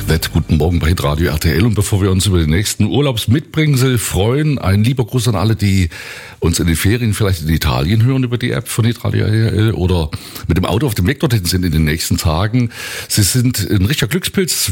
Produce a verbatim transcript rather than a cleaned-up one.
Wett, guten Morgen bei Radio R T L. Und bevor wir uns über den nächsten Urlaubsmitbringsel freuen, ein lieber Gruß an alle, die uns in den Ferien vielleicht in Italien hören über die App von Radio R T L oder mit dem Auto auf dem Weg dorthin sind in den nächsten Tagen. Sie sind ein richtiger Glückspilz.